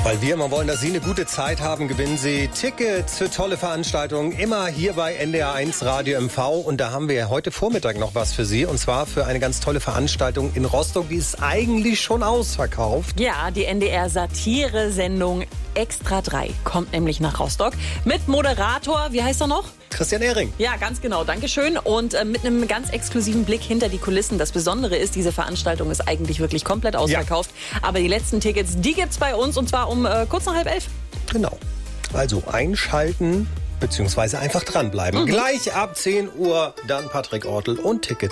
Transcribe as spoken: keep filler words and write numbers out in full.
Weil wir immer wollen, dass Sie eine gute Zeit haben, gewinnen Sie Tickets für tolle Veranstaltungen. Immer hier bei N D R eins Radio M V. Und da haben wir heute Vormittag noch was für Sie. Und zwar für eine ganz tolle Veranstaltung in Rostock. Die ist eigentlich schon ausverkauft. Ja, die N D R-Satire-Sendung Extra drei kommt nämlich nach Rostock. Mit Moderator, wie heißt er noch? Christian Ehring. Ja, ganz genau, Dankeschön. Und äh, mit einem ganz exklusiven Blick hinter die Kulissen. Das Besondere ist, diese Veranstaltung ist eigentlich wirklich komplett ausverkauft. Ja. Aber die letzten Tickets, die gibt's bei uns und zwar um äh, kurz nach halb elf. Genau. Also einschalten, beziehungsweise einfach dranbleiben. Mhm. Gleich ab zehn Uhr dann Patrick Ortel und Tickets